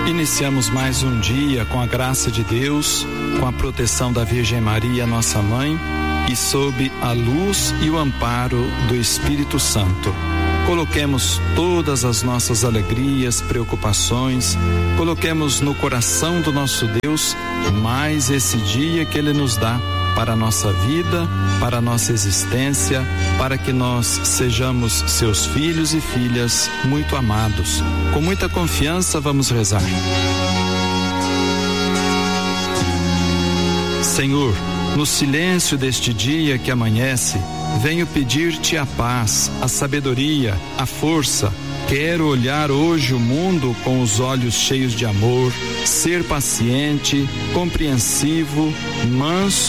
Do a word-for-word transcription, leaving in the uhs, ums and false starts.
Iniciamos mais um dia com a graça de Deus, com a proteção da Virgem Maria, nossa mãe, e sob a luz e o amparo do Espírito Santo. Coloquemos todas as nossas alegrias, preocupações, coloquemos no coração do nosso Deus mais esse dia que Ele nos dá para a nossa vida, para a nossa existência, para que nós sejamos seus filhos e filhas muito amados. Com muita confiança vamos rezar. Senhor, no silêncio deste dia que amanhece, venho pedir-te a paz, a sabedoria, a força. Quero olhar hoje o mundo com os olhos cheios de amor, ser paciente, compreensivo, manso